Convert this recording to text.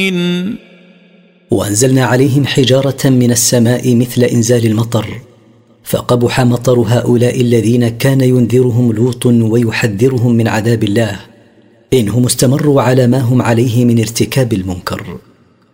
وأنزلنا عليهم حجارة من السماء مثل إنزال المطر، فقبح مطر هؤلاء الذين كان ينذرهم لوط ويحذرهم من عذاب الله، إنهم استمروا على ما هم عليه من ارتكاب المنكر.